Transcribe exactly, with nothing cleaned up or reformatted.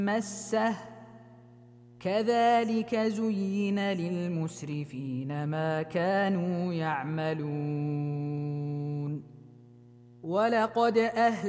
مسه كذلك زين للمسرفين ما كانوا يعملون ولقد أهلكنا